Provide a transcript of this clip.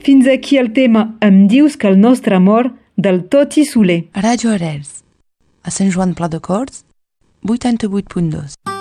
Fins aquí el tema Em dius que el nostre amor del Toti Soler. Radio Arels, a Sant Joan Pla de Corts, 88.2.